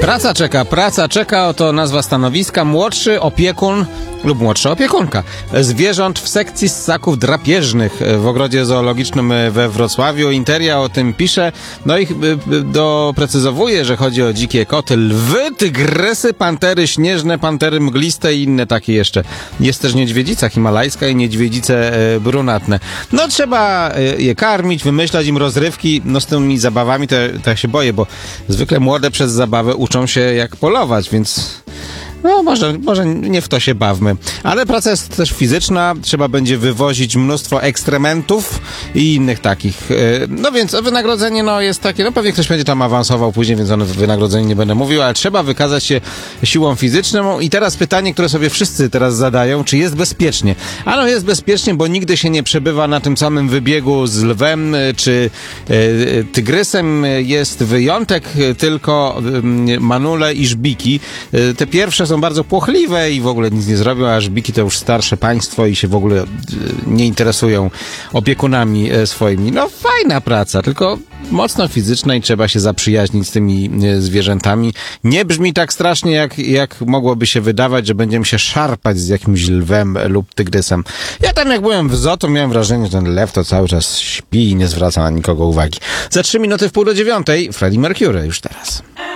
Praca czeka, oto nazwa stanowiska. Młodszy opiekun lub młodsza opiekunka zwierząt w sekcji ssaków drapieżnych w ogrodzie zoologicznym we Wrocławiu. Interia o tym pisze, no i doprecyzowuje, że chodzi o dzikie koty, lwy, tygrysy, pantery śnieżne, pantery mgliste i inne takie jeszcze. Jest też niedźwiedzica himalajska i niedźwiedzice brunatne. No trzeba je karmić, wymyślać im rozrywki, no z tymi zabawami to ja się boję, bo zwykle młode przez zabawę uczą się jak polować, więc no może nie w to się bawmy. Ale praca jest też fizyczna, trzeba będzie wywozić mnóstwo ekstrementów i innych takich. No więc wynagrodzenie jest takie, no pewnie ktoś będzie tam awansował później, więc o wynagrodzeniu nie będę mówił, ale trzeba wykazać się siłą fizyczną. I teraz pytanie, które sobie wszyscy teraz zadają, czy jest bezpiecznie? Ano jest bezpiecznie, bo nigdy się nie przebywa na tym samym wybiegu z lwem czy tygrysem. Jest wyjątek, tylko manule i żbiki. Te pierwsze są bardzo płochliwe i w ogóle nic nie zrobią, a żbiki to już starsze państwo i się w ogóle nie interesują opiekunami swoimi. No fajna praca, tylko mocno fizyczna i trzeba się zaprzyjaźnić z tymi zwierzętami. Nie brzmi tak strasznie, jak mogłoby się wydawać, że będziemy się szarpać z jakimś lwem lub tygrysem. Ja tam jak byłem w zoo, to miałem wrażenie, że ten lew to cały czas śpi i nie zwraca na nikogo uwagi. Za 3 minuty w 8:30 Freddie Mercury już teraz.